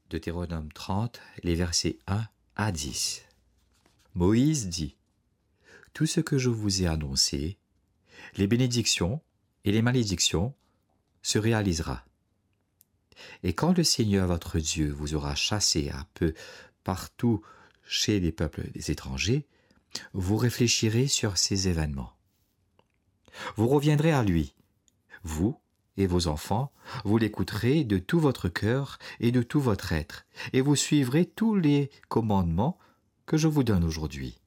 Deutéronome 30, les versets 1 à 10. Moïse dit : tout ce que je vous ai annoncé, les bénédictions et les malédictions, se réalisera. Et quand le Seigneur votre Dieu vous aura chassé un peu partout chez les peuples des étrangers, vous réfléchirez sur ces événements. Vous reviendrez à lui, vous et vos enfants, vous l'écouterez de tout votre cœur et de tout votre être, et vous suivrez tous les commandements que je vous donne aujourd'hui.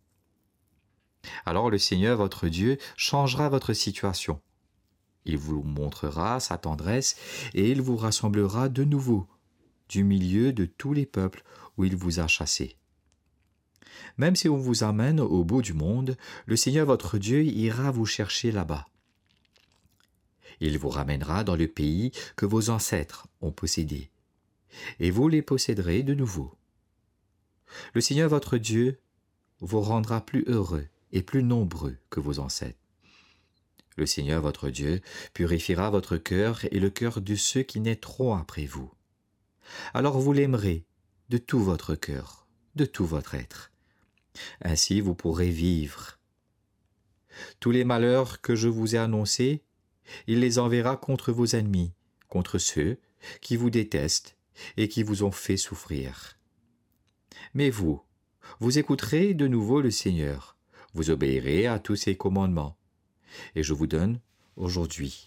Alors le Seigneur votre Dieu changera votre situation. Il vous montrera sa tendresse et il vous rassemblera de nouveau du milieu de tous les peuples où il vous a chassés. Même si on vous amène au bout du monde, le Seigneur votre Dieu ira vous chercher là-bas. Il vous ramènera dans le pays que vos ancêtres ont possédé, et vous les posséderez de nouveau. Le Seigneur votre Dieu vous rendra plus heureux et plus nombreux que vos ancêtres. Le Seigneur votre Dieu purifiera votre cœur et le cœur de ceux qui naîtront après vous. Alors vous l'aimerez de tout votre cœur, de tout votre être. Ainsi vous pourrez vivre. Tous les malheurs que je vous ai annoncés, il les enverra contre vos ennemis, contre ceux qui vous détestent et qui vous ont fait souffrir. Mais vous écouterez de nouveau le Seigneur, vous obéirez à tous ses commandements. Et je vous donne aujourd'hui.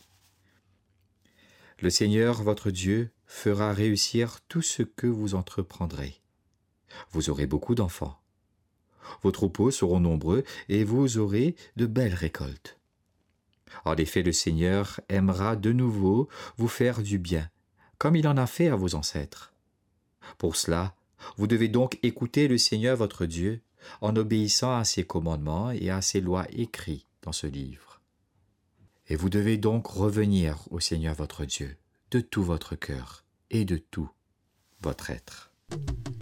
Le Seigneur votre Dieu fera réussir tout ce que vous entreprendrez. Vous aurez beaucoup d'enfants. Vos troupeaux seront nombreux et vous aurez de belles récoltes. En effet, le Seigneur aimera de nouveau vous faire du bien, comme il en a fait à vos ancêtres. Pour cela, vous devez donc écouter le Seigneur votre Dieu en obéissant à ses commandements et à ses lois écrites dans ce livre. Et vous devez donc revenir au Seigneur votre Dieu de tout votre cœur et de tout votre être.